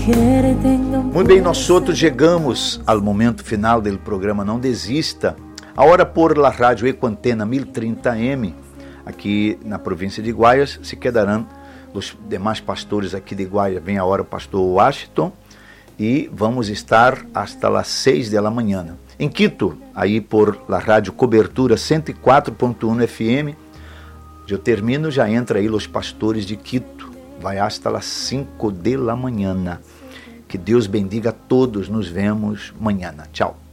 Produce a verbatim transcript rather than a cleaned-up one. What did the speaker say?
Muito bem, nós outros chegamos ao momento final do programa Não Desista. Agora por la rádio Ecoantena mil e trinta M, aqui na província de Guayas, se quedarão os demais pastores aqui de Guayas. Vem a hora o pastor Washington e vamos estar hasta las seis da manhã. Em Quito, aí por la rádio Cobertura cento e quatro ponto um F M, eu termino, já entra aí os pastores de Quito. Vai hasta las cinco da manhã. Que Deus bendiga a todos. Nos vemos amanhã. Tchau.